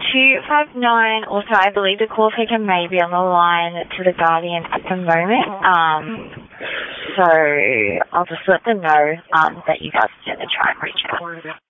259, also, I believe the call taker may be on the line to the Guardian at the moment. So I'll just let them know that you guys are going to try and reach out.